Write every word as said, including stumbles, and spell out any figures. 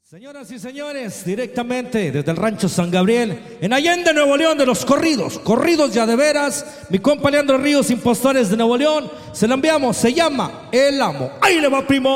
Señoras y señores, directamente desde el rancho San Gabriel, en Allende, Nuevo León, de los corridos, corridos ya de veras, mi compa Leandro Ríos, Impostores de Nuevo León, se lo enviamos, se llama El Amo. ¡Ahí le va, primo!